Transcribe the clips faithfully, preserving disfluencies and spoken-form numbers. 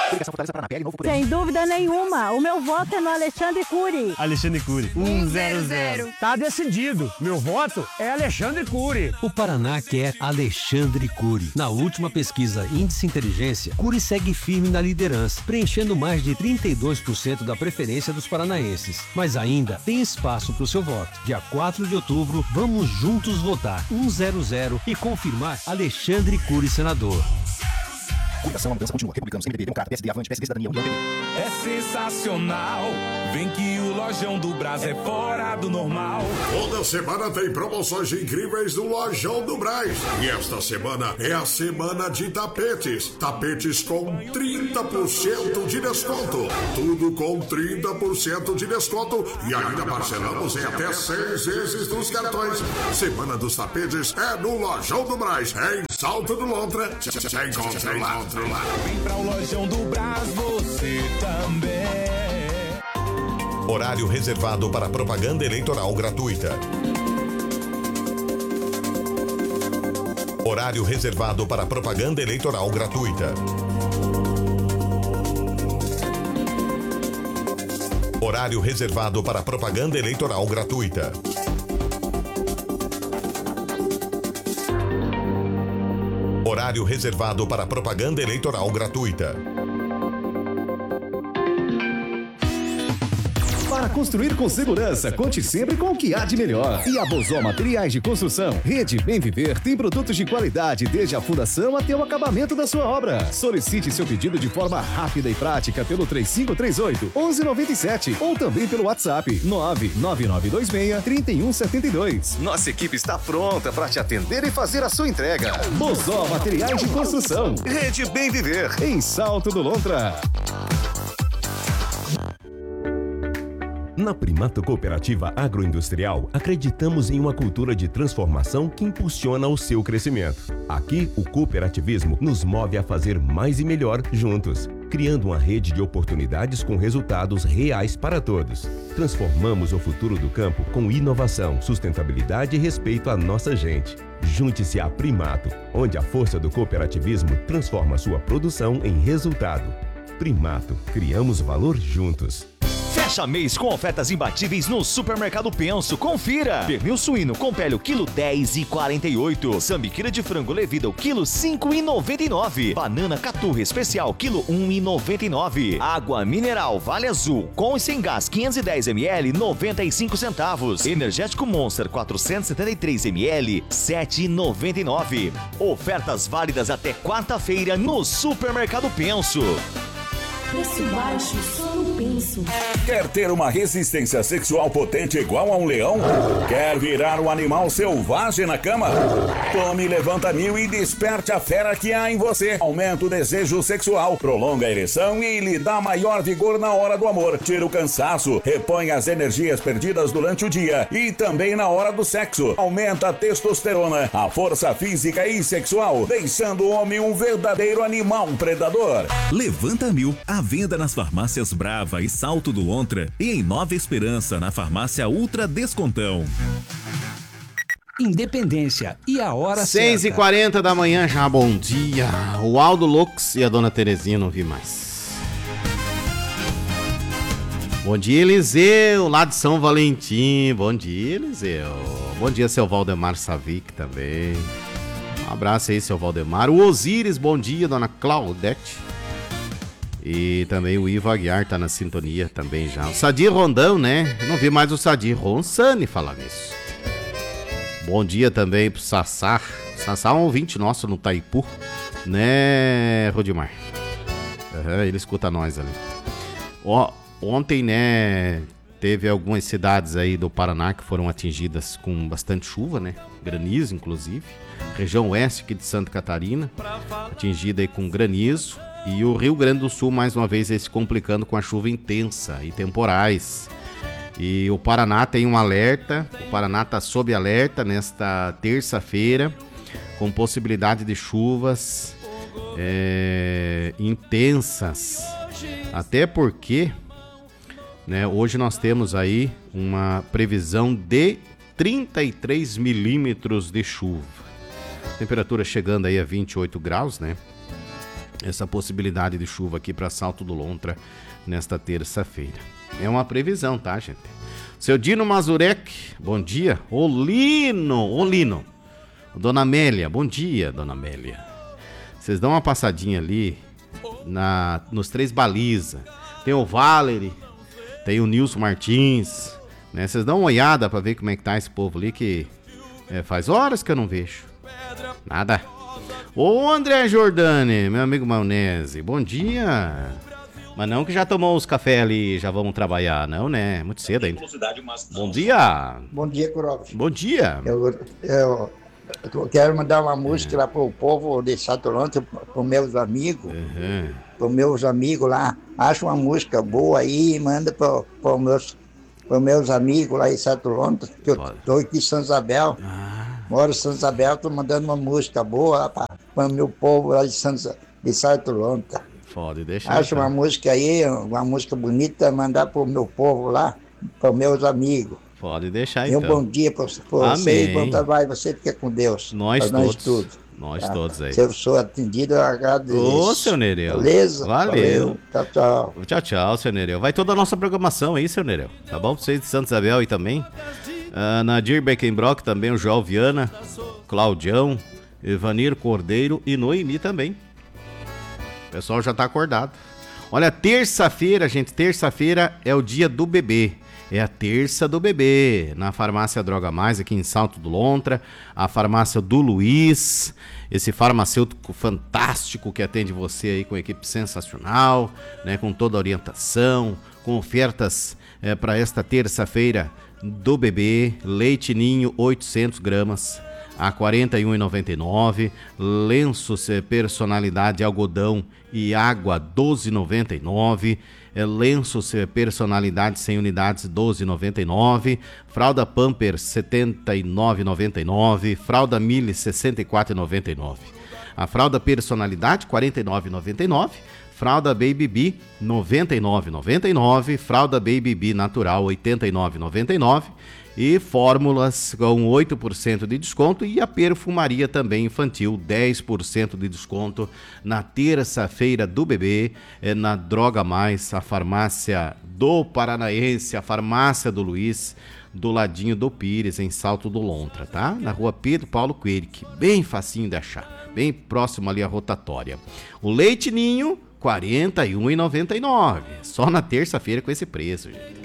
Sem dúvida nenhuma, o meu voto é no Alexandre Cury. Alexandre Cury. um zero zero. Tá decidido. Meu voto é Alexandre Cury. O Paraná quer Alexandre Cury. Na última pesquisa Índice Inteligência, Cury segue firme na liderança, preenchendo mais de trinta e dois por cento da preferência dos paranaenses. Mas ainda tem espaço para o seu voto. Dia quatro de outubro, vamos juntos votar um zero zero e confirmar Alexandre Cury senador. Coligação, a mudança continua. Republicanos, M D B, Democrata, P S D, Avante, P S D, Cidadania, União, P B. É sensacional, vem que o Lojão do Brás é fora do normal. Toda semana tem promoções incríveis do Lojão do Brás. E esta semana é a semana de tapetes. Tapetes com trinta por cento de desconto. Tudo com trinta por cento de desconto. E ainda parcelamos em até seis vezes nos cartões. Semana dos tapetes é no Lojão do Brás. É em Salto do Lontra. Já encontra lá. Vem pra o Lojão do Brás, você também. Horário reservado para propaganda eleitoral gratuita. Horário reservado para propaganda eleitoral gratuita. Horário reservado para propaganda eleitoral gratuita. Horário reservado para propaganda eleitoral gratuita. Para construir com segurança, conte sempre com o que há de melhor. E a Bozó Materiais de Construção, Rede Bem Viver, tem produtos de qualidade desde a fundação até o acabamento da sua obra. Solicite seu pedido de forma rápida e prática pelo três cinco três oito, um um nove sete ou também pelo WhatsApp nove nove nove dois seis, três um sete dois. Nossa equipe está pronta para te atender e fazer a sua entrega. Bozó Materiais de Construção, Rede Bem Viver, em Salto do Lontra. Na Primato Cooperativa Agroindustrial, acreditamos em uma cultura de transformação que impulsiona o seu crescimento. Aqui, o cooperativismo nos move a fazer mais e melhor juntos, criando uma rede de oportunidades com resultados reais para todos. Transformamos o futuro do campo com inovação, sustentabilidade e respeito à nossa gente. Junte-se à Primato, onde a força do cooperativismo transforma sua produção em resultado. Primato, criamos valor juntos. Fecha mês com ofertas imbatíveis no Supermercado Penso. Confira! Pernil suíno com pele o quilo dez e quarenta e oito. Sambiquira de frango levida o quilo cinco e noventa e nove. Banana caturra especial quilo um e noventa e nove. Água mineral Vale Azul com e sem gás quinhentos e dez mililitros noventa e cinco centavos. Energético Monster quatrocentos e setenta e três mililitros sete e noventa e nove. Ofertas válidas até quarta-feira no Supermercado Penso. Preço baixo só no Penso. Quer ter uma resistência sexual potente igual a um leão? Quer virar um animal selvagem na cama? Tome Levanta Mil e desperte a fera que há em você. Aumenta o desejo sexual, prolonga a ereção e lhe dá maior vigor na hora do amor. Tira o cansaço, repõe as energias perdidas durante o dia e também na hora do sexo. Aumenta a testosterona, a força física e sexual, deixando o homem um verdadeiro animal predador. Levanta Mil, à venda nas farmácias Brava e Salto do Lontra e em Nova Esperança, na farmácia Ultra Descontão. Independência e a hora seis e quarenta da manhã já, bom dia. O Aldo Lux e a dona Terezinha não vi mais. Bom dia, Eliseu, lá de São Valentim. Bom dia, Eliseu. Bom dia, seu Valdemar Savic também. Um abraço aí, seu Valdemar. O Osíris, bom dia, dona Claudete. E também o Ivo Aguiar tá na sintonia também já. O Sadir Rondão, né? Não vi mais o Sadir Ronsani falar nisso. Bom dia também pro Sassá. Sassá é um ouvinte nosso no Taipu, né, Rodimar? Uhum, ele escuta nós ali. Ó, ontem, né, teve algumas cidades aí do Paraná que foram atingidas com bastante chuva, né? Granizo, inclusive. Região oeste aqui de Santa Catarina, atingida aí com granizo. E o Rio Grande do Sul, mais uma vez, se complicando com a chuva intensa e temporais. E o Paraná tem um alerta, o Paraná está sob alerta nesta terça-feira, com possibilidade de chuvas é, intensas. Até porque, né, hoje nós temos aí uma previsão de trinta e três milímetros de chuva. Temperatura chegando aí a vinte e oito graus, né? essa possibilidade de chuva aqui para Salto do Lontra nesta terça-feira. É uma previsão, tá, gente? Seu Dino Mazurek, bom dia. Ô Lino, ô Lino. Dona Amélia, bom dia, Dona Amélia. Vocês dão uma passadinha ali na, nos Três Baliza. Tem o Valerie, tem o Nilson Martins, né? Vocês dão uma olhada pra ver como é que tá esse povo ali, que é, faz horas que eu não vejo. Nada. Ô André Jordani, meu amigo Maionese, bom dia. Mas não que já tomou os cafés ali, já vamos trabalhar, não, né? Muito cedo ainda. Bom dia. Bom dia, Corof. Bom dia. Eu, eu, eu quero mandar uma música é. lá pro povo de Salto do Lontra, pros meus amigos. Uhum. Pros meus amigos lá. Acha uma música boa aí e manda pro, pro meus, pros meus amigos lá em Salto do Lontra, que eu tô aqui em São Isabel. Ah. Moro em São Isabel, tô mandando uma música boa para o meu povo lá de Salto do Lontra. Pode deixar. Acha uma música aí, uma música bonita, mandar pro meu povo lá, pros meus amigos. Pode deixar, e um então. bom dia para você, bom trabalho, você fica com Deus. Nós nós todos. Tudo. Nós tá? todos aí. Se eu sou atendido, eu agradeço. Ô, seu Nereu. Beleza? Valeu. Valeu. Tchau, tchau. Tchau, tchau, seu Nereu. Vai toda a nossa programação aí, seu Nereu. Tá bom? Vocês de Santa Isabel aí também. Uh, Nadir Beckenbrock também, o João Viana, Claudião, Evanir Cordeiro e Noemi também. O pessoal já tá acordado. Olha, terça-feira, gente, terça-feira é o dia do bebê. É a terça do bebê, na farmácia Droga Mais, aqui em Salto do Lontra, a farmácia do Luiz, esse farmacêutico fantástico que atende você aí com equipe sensacional, né, com toda a orientação, com ofertas é, para esta terça-feira do bebê, leite ninho oitocentos gramas a quarenta e um reais e noventa e nove centavos, lenços personalidade algodão e água doze reais e noventa e nove centavos, lenços personalidade cem unidades doze reais e noventa e nove centavos, fralda Pampers setenta e nove reais e noventa e nove centavos, fralda Mille sessenta e quatro reais e noventa e nove centavos, a fralda personalidade quarenta e nove reais e noventa e nove centavos, fralda Baby Bee noventa e nove reais e noventa e nove centavos, fralda Baby Bee natural oitenta e nove reais e noventa e nove centavos e fórmulas com oito por cento de desconto e a perfumaria também infantil dez por cento de desconto na terça-feira do bebê, é, na Droga Mais, a farmácia do Paranaense, a farmácia do Luiz, do ladinho do Pires, em Salto do Lontra, tá? Na rua Pedro Paulo Queric, bem facinho de achar, bem próximo ali à rotatória. O leite ninho quarenta e um reais e noventa e nove centavos, só na terça-feira com esse preço, gente.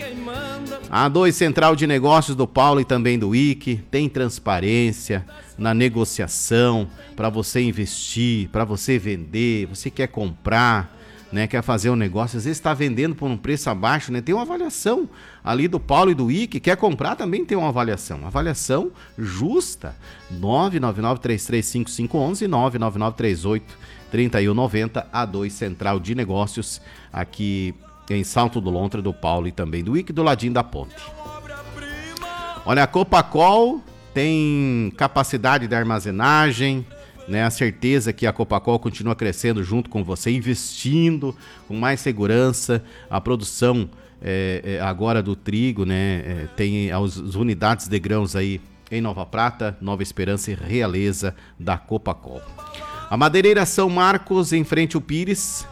A dois Central de Negócios do Paulo e também do I C tem transparência na negociação para você investir, para você vender, você quer comprar, né, quer fazer um negócio, às vezes está vendendo por um preço abaixo, né, tem uma avaliação ali do Paulo e do I C, quer comprar também tem uma avaliação, uma avaliação justa, nove nove nove, três três cinco cinco um um, nove nove nove, três oito, três um nove zero, A dois Central de Negócios, aqui em Salto do Lontra, do Paulo e também do I C, do ladinho da ponte. Olha, a Copacol tem capacidade de armazenagem, né? A certeza que a Copacol continua crescendo junto com você, investindo com mais segurança. A produção é, é, agora do trigo, né? É, tem as, as unidades de grãos aí em Nova Prata, Nova Esperança e Realeza da Copacol. A Madeireira São Marcos, em frente ao Pires,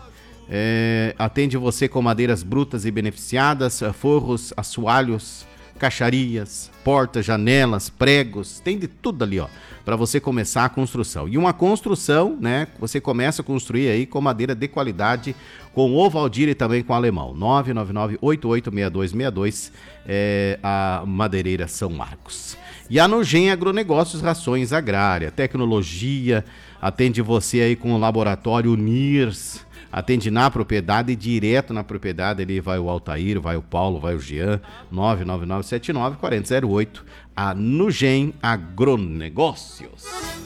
É, atende você com madeiras brutas e beneficiadas, forros, assoalhos, caixarias, portas, janelas, pregos, tem de tudo ali, ó, para você começar a construção. E uma construção, né, você começa a construir aí com madeira de qualidade, com o Valdir e também com o Alemão. nove nove nove, oito oito seis dois seis dois, é a Madeireira São Marcos. E a Nugem Agronegócios, rações agrária, tecnologia, atende você aí com o laboratório Nirs, atende na propriedade, direto na propriedade, ali vai o Altair, vai o Paulo, vai o Jean, nove nove nove, sete nove, quatro zero zero oito, a Nugem Agronegócios.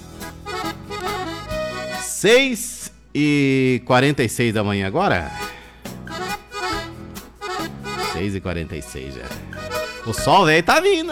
seis e quarenta e seis da manhã agora? seis e quarenta e seis já. O sol, velho, tá vindo.